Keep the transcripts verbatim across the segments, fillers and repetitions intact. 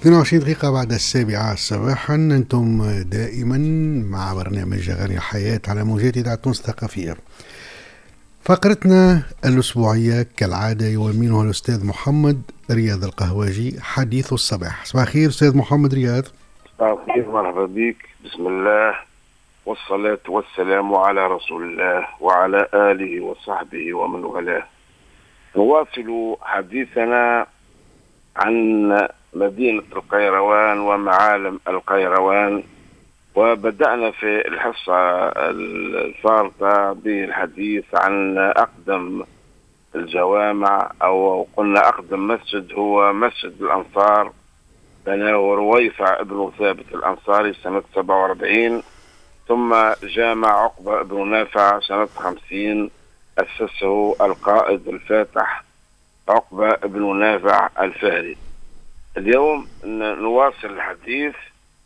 اثنين وعشرين دقيقة بعد السابعة صباحا، أنتم دائما مع برنامج أغاني الحياة على موجات إذاعة تونس الثقافية. فقرتنا الأسبوعية كالعادة يومينها الأستاذ محمد رياض القهواجي حديث الصباح. صباح الخير أستاذ محمد رياض. صباح الخير، مرحبا بك. بسم الله والصلاة والسلام على رسول الله وعلى آله وصحبه ومن والاه. نواصل حديثنا عن مدينة القيروان ومعالم القيروان، وبدأنا في الحصة الفارطة بالحديث عن أقدم الجوامع، أو قلنا أقدم مسجد هو مسجد الأنصار، بناه رويفع ابن ثابت الأنصاري سنة سبعة وأربعين، ثم جامع عقبة ابن نافع سنة خمسين أسسه القائد الفاتح عقبة ابن نافع الفهري. اليوم نواصل الحديث.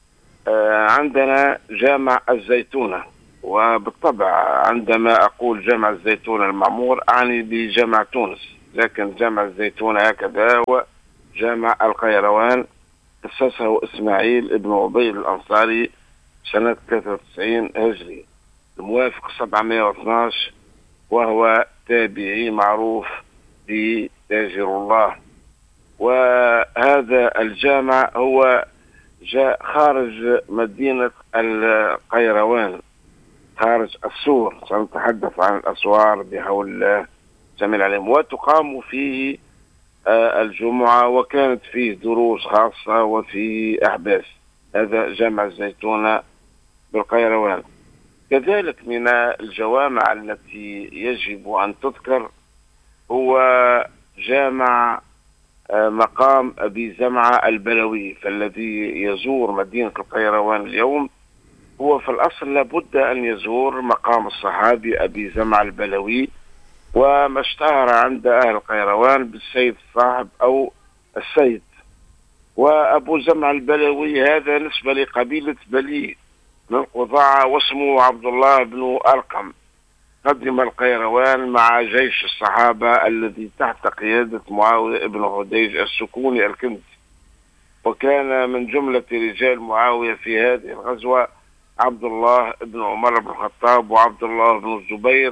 عندنا جامع الزيتونة، وبالطبع عندما أقول جامع الزيتونة المعمور أعني بجامع تونس، لكن جامع الزيتونة هكذا هو جامع القيروان، أسسه إسماعيل ابن عبيد الأنصاري سنة ثلاثة وتسعين هجري الموافق سبعمائة واثناشر، وهو تابعي معروف بتاجر الله. وهذا الجامع هو جاء خارج مدينة القيروان، خارج السور، سنتحدث عن الأسوار بحول الله جميل عليهم، وتقام فيه الجمعة، وكانت فيه دروس خاصة وفيه أحباس. هذا جامع الزيتونة بالقيروان. كذلك من الجوامع التي يجب أن تذكر هو جامع مقام أبي زمعة البلوي، فالذي يزور مدينة القيروان اليوم هو في الأصل لابد أن يزور مقام الصحابي أبي زمعة البلوي، وما اشتهر عند أهل القيروان بالسيد الصاحب أو السيد. وأبو زمعة البلوي هذا نسبة لقبيلة بلي من قضاعة، واسمه عبد الله بن أرقم. قدم القيروان مع جيش الصحابة الذي تحت قيادة معاوية بن هديج السكوني الكندي، وكان من جملة رجال معاوية في هذه الغزوة عبد الله بن عمر بن الخطاب وعبد الله بن الزبير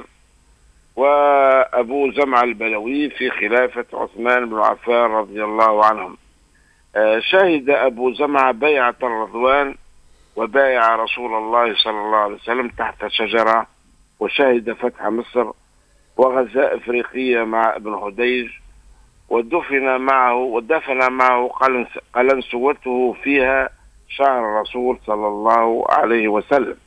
وأبو زمعة البلوي في خلافة عثمان بن عفان رضي الله عنهم. شهد أبو زمعة بيعة الرضوان، وبايع رسول الله صلى الله عليه وسلم تحت شجرة، وشهد فتح مصر وغزاء إفريقية مع ابن هديج، ودفن معه ودفن معه قلنسوته فيها شعر الرسول صلى الله عليه وسلم.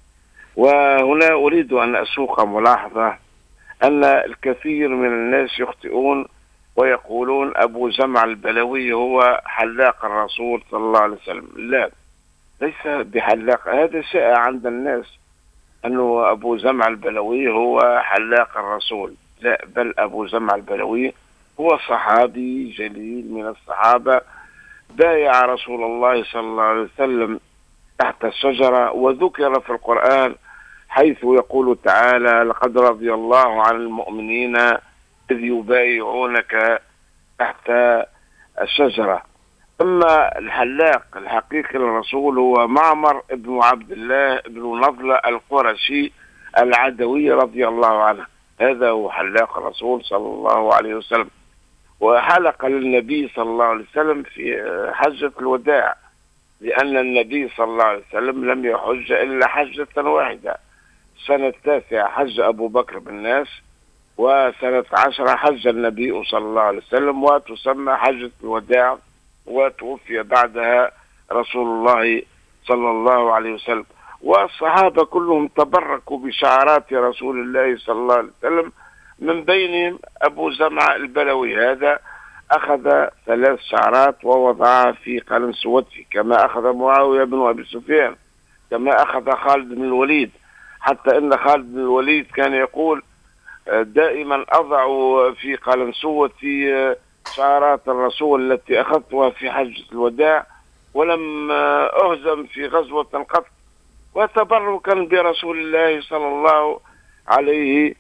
وهنا أريد أن أسوق ملاحظة أن الكثير من الناس يخطئون ويقولون أبو زمعة البلوي هو حلاق الرسول صلى الله عليه وسلم. لا، ليس بحلاق. هذا شائع عند الناس أنه أبو زمعة البلوي هو حلاق الرسول، لا، بل أبو زمعة البلوي هو صحابي جليل من الصحابة، بايع رسول الله صلى الله عليه وسلم تحت الشجرة. وذكر في القرآن حيث يقول تعالى: لقد رضي الله عن المؤمنين إذ يبايعونك تحت الشجرة. أما الحلاق الحقيقي للرسول هو معمر ابن عبد الله بن نضلة القرشي العدوي رضي الله عنه، هذا هو حلاق الرسول صلى الله عليه وسلم. وحلق للنبي صلى الله عليه وسلم في حجة الوداع، لأن النبي صلى الله عليه وسلم لم يحج إلا حجة واحدة. سنة التاسعة حج أبو بكر بالناس، وسنة عشرة حج النبي صلى الله عليه وسلم، وتسمى حجة الوداع، وتوفي بعدها رسول الله صلى الله عليه وسلم. والصحابة كلهم تبركوا بشعارات رسول الله صلى الله عليه وسلم، من بينهم أبو زمعة البلوي. هذا أخذ ثلاث شعارات ووضعها في قلنسوته، كما أخذ معاوية بن أبي سفيان، كما أخذ خالد بن الوليد، حتى إن خالد بن الوليد كان يقول: دائما أضع في قلنسوتي شعارات الرسول التي أخذتها في حجة الوداع، ولم أهزم في غزوة قط. وتبركا برسول الله صلى الله عليه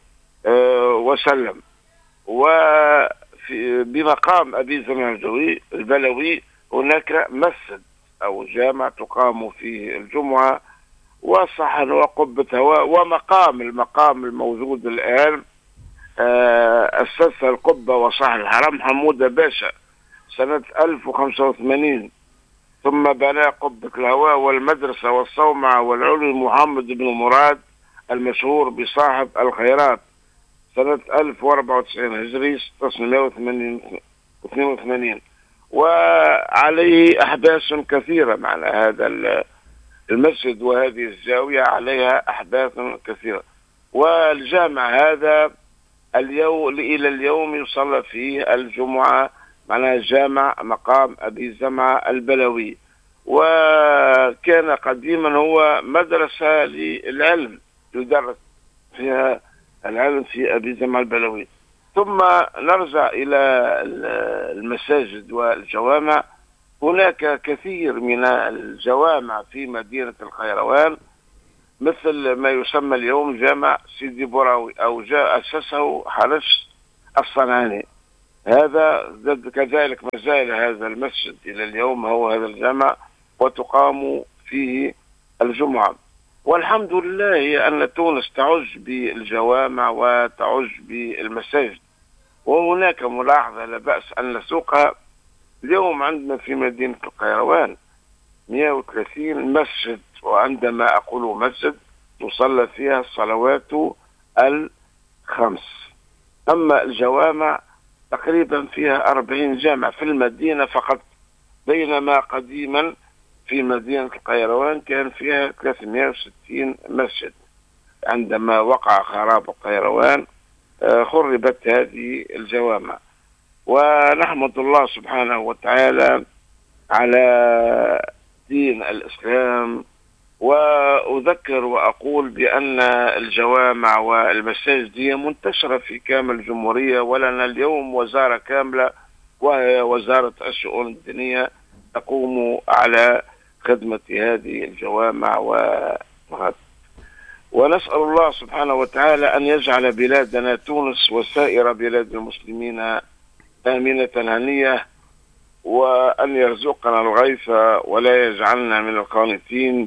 وسلم. وفي بمقام أبي زمعة البلوي هناك مسجد أو جامع تقام فيه الجمعة، وصحن وقبة هواء ومقام. المقام الموجود الآن أسسها القبة وصحن الحرم حمودة باشا سنة ألف وخمسة وثمانين، ثم بنى قبة الهواء والمدرسة والصومعة والعلوي محمد بن مراد المشهور بصاحب الخيرات سنة ألف وأربعة وتسعين هجري ستة عشر واثنين وثمانين، وعليه أحداث كثيرة. معنى هذا المسجد وهذه الزاوية عليها أحداث كثيرة. والجامع هذا اليوم إلى اليوم يصلى فيه الجمعة، معناها جامع مقام أبي زمعة البلوي، وكان قديما هو مدرسة للعلم يدرس فيها العلم في أبي زمعة البلوي. ثم نرجع إلى المساجد والجوامع. هناك كثير من الجوامع في مدينة القيروان، مثل ما يسمى اليوم جامع سيدي بوراوي أو جاء أسسه حرش الصنعاني. هذا كذلك ما زال هذا المسجد إلى اليوم هو هذا الجامع وتقام فيه الجمعة. والحمد لله أن تونس تعج بالجوامع وتعج بالمساجد. وهناك ملاحظة لا بأس أن نسوقها. اليوم عندنا في مدينة القيروان مئة وثلاثين مسجد، وعندما أقول مسجد تصلى فيها الصلوات الخمس. أما الجوامع تقريبا فيها أربعين جامع في المدينة فقط، بينما قديما في مدينة القيروان كان فيها ثلاثمئة وستين مسجد. عندما وقع خراب القيروان خربت هذه الجوامع. ونحمد الله سبحانه وتعالى على دين الإسلام. وأذكر وأقول بأن الجوامع والمساجد هي منتشرة في كامل الجمهورية، ولنا اليوم وزارة كاملة وهي وزارة الشؤون الدينية تقوم على خدمة هذه الجوامع. وهذا ونسأل الله سبحانه وتعالى أن يجعل بلادنا تونس وسائر بلاد المسلمين آمنة هنية، وأن يرزقنا الغيث ولا يجعلنا من القانتين،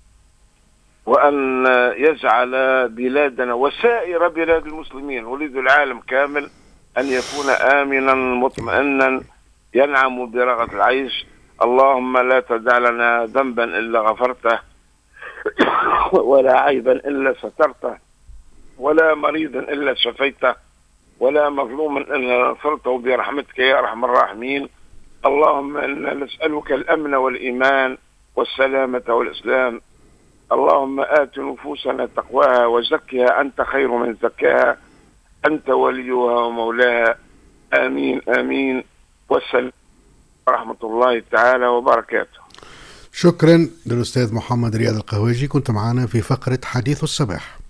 وأن يجعل بلادنا وسائر بلاد المسلمين وليد العالم كامل أن يكون آمنا مطمئنا ينعم برغد العيش. اللهم لا تدع لنا ذنبا إلا غفرته، ولا عيبا إلا سترته، ولا مريضا إلا شفيته، ولا مظلوما إلا نصرته برحمتك يا أرحم الراحمين. اللهم إنا نسألك الأمن والإيمان والسلامة والإسلام. اللهم آت نفوسنا تقواها وزكها أنت خير من زكاها، أنت وليها ومولاها. آمين آمين. والسلام ورحمة الله تعالى وبركاته. شكرا للأستاذ محمد رياض القهوجي، كنت معنا في فقرة حديث الصباح.